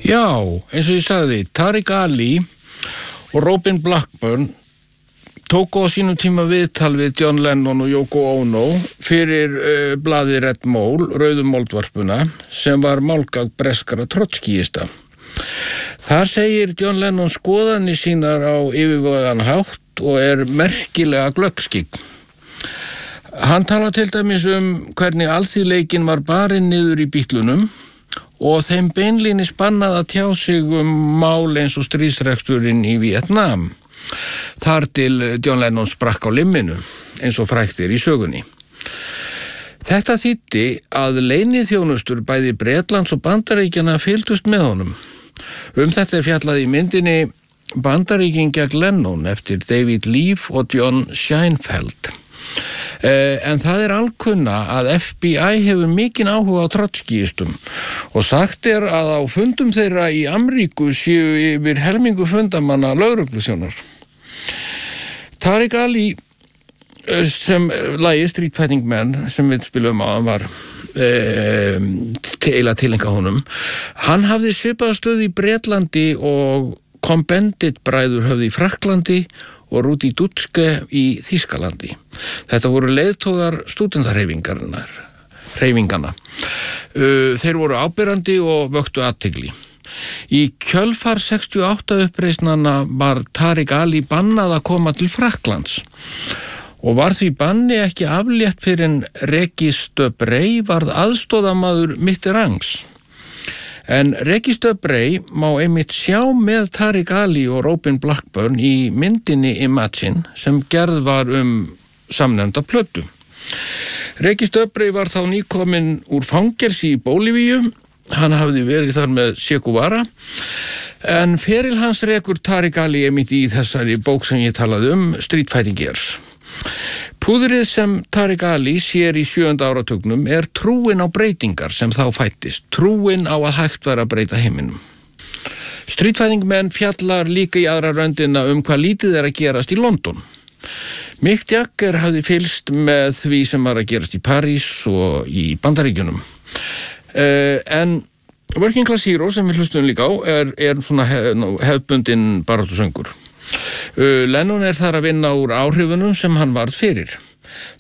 Já, eins og ég sagði, Tariq Ali og Robin Blackburn tóku á sínum tíma viðtal við John Lennon og Yoko Ono fyrir blaðið Red Mole, rauðu moldvarpuna, sem var málgagn breskara trotskíista. Þar segir John Lennon skoðanir sínar á yfirvegaðan hátt og merkilega glöggskygg. Hann talar til dæmis hvernig alþýðleikinn var barinn niður í Bítlunum og þeim beinlínis bannað að tjá sig mál eins og stríðsreksturinn í Vietnam. Þar til John Lennon sprakk á limminu, eins og frægt í sögunni. Þetta þýddi að leyniþjónustur bæði Bretlands og Bandaríkjanna fylgdust með honum. Þetta fjallað í myndinni Bandaríkin gegn Lennon eftir David Leaf og John Scheinfeld. En það alkunna að FBI hefur mikinn áhuga á trotskíistum og sagt að á fundum þeirra í Amríku séu yfir helmingu fundamanna lögregluþjónar. Tariq Ali sem lagið Street Fighting Man sem við spilum á var tilenga honum. Hann hafði svipað stöð í Bretlandi og Cohn-Bendit bræður höfðu í Frakklandi og Rudi Dutschke í Þýskalandi. Þetta voru leiðtogar stúdentahreyfinganna. Þeir voru áberandi og vöktu athygli. Í kjölfar 68 uppreisnanna var Tariq Ali bannað að koma til Frakklands og var því banni ekki aflétt fyrir en Regis Debray varð aðstoðamaður Mitterrands. En Regis Debray má einmitt sjá með Tariq Ali og Robin Blackburn í myndinni Imagine sem gerð var samnefnda plötu. Regis Debray var þá nýkominn úr fangelsi í Bólivíu. Hann hafði verið þar með Che Guevara. En feril hans rekur Tariq Ali einmitt í þessari bók sem ég talaði Street Fighting Gears. Púðrið sem Tariq Ali sér í 7. áratugnum trúin á breytingar sem þá fættist, trúin á að hægt var að breyta heiminum. Street Fighting Man fjallar líka í aðra röndina hvað lítið að gerast í London. Mick Jagger hafði fylgst með því sem var að gerast í París og í Bandaríkjunum. En Working Class Hero sem við hlustum líka á svona hefðbundinn baráttusöngur. Lennon þar að vinna úr áhrifunum sem hann varð fyrir.